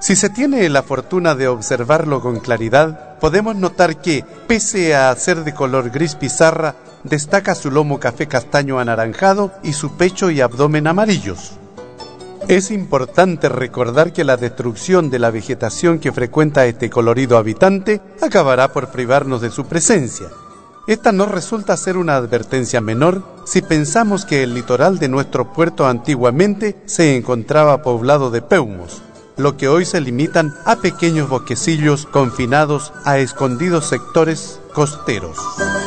Si se tiene la fortuna de observarlo con claridad, podemos notar que, pese a ser de color gris pizarra, destaca su lomo café castaño anaranjado y su pecho y abdomen amarillos. Es importante recordar que la destrucción de la vegetación que frecuenta este colorido habitante acabará por privarnos de su presencia. Esta no resulta ser una advertencia menor si pensamos que el litoral de nuestro puerto antiguamente se encontraba poblado de peumos, lo que hoy se limitan a pequeños bosquecillos confinados a escondidos sectores costeros.